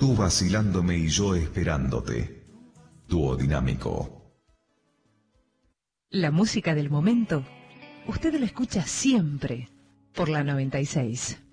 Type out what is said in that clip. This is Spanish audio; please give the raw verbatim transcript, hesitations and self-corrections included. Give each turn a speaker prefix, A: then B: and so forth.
A: Tú vacilándome y yo esperándote. Dúo dinámico.
B: La música del momento, usted la escucha siempre por la noventa y seis.